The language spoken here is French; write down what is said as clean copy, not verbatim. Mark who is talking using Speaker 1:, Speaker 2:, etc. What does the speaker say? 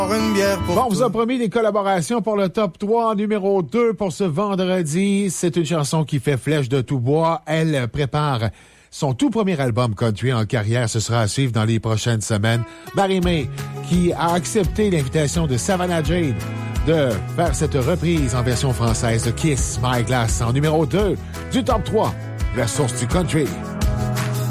Speaker 1: Bon, on vous a promis des collaborations pour le top 3. Numéro 2 pour ce vendredi. C'est une chanson qui fait flèche de tout bois. Elle prépare son tout premier album country en carrière. Ce sera à suivre dans les prochaines semaines. Marie-Mé, qui a accepté l'invitation de Savannah Jade de faire cette reprise en version française de Kiss My Glass en numéro 2 du top 3, la source du country.